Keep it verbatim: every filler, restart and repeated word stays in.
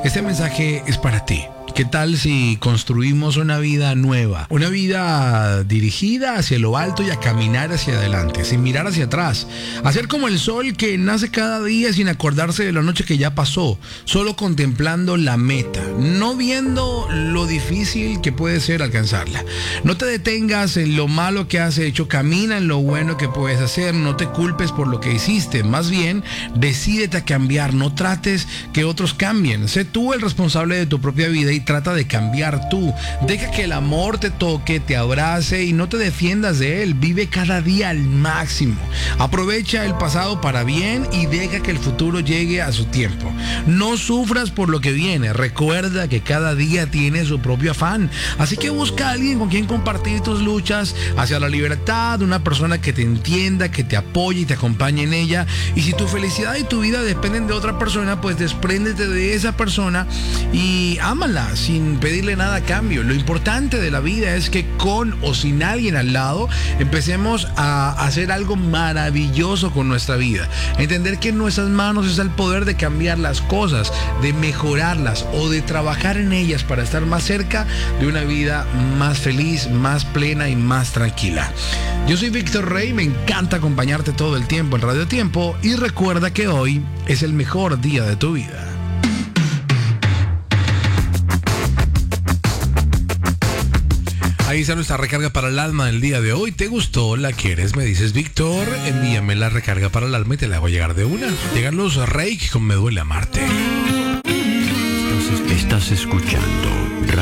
Este mensaje es para ti. ¿Qué tal si construimos una vida nueva? Una vida dirigida hacia lo alto y a caminar hacia adelante, sin mirar hacia atrás. Hacer como el sol que nace cada día sin acordarse de la noche que ya pasó, solo contemplando la meta, no viendo lo difícil que puede ser alcanzarla. No te detengas en lo malo que has hecho, camina en lo bueno que puedes hacer, no te culpes por lo que hiciste, más bien decídete a cambiar, no trates que otros cambien. Sé tú el responsable de tu propia vida y trata de cambiar tú. Deja que el amor te toque, te abrace y no te defiendas de él. Vive cada día al máximo. Aprovecha el pasado para bien y deja que el futuro llegue a su tiempo. No sufras por lo que viene. Recuerda que cada día tiene su propio afán. Así que busca a alguien con quien compartir tus luchas hacia la libertad, una persona que te entienda, que te apoye y te acompañe en ella. Y si tu felicidad y tu vida dependen de otra persona, pues despréndete de esa persona y ámala sin pedirle nada a cambio. Lo importante de la vida es que con o sin alguien al lado empecemos a hacer algo maravilloso con nuestra vida. Entender que en nuestras manos está el poder de cambiar las cosas, de mejorarlas o de trabajar en ellas para estar más cerca de una vida más feliz, más plena y más tranquila. Yo soy Víctor Rey, me encanta acompañarte todo el tiempo en Radio Tiempo y recuerda que hoy es el mejor día de tu vida. Ahí está nuestra recarga para el alma del día de hoy. ¿Te gustó? ¿La quieres? Me dices, Víctor, envíame la recarga para el alma y te la hago llegar de una. Llegan los Reiki con Me Duele Amarte. Estás, estás escuchando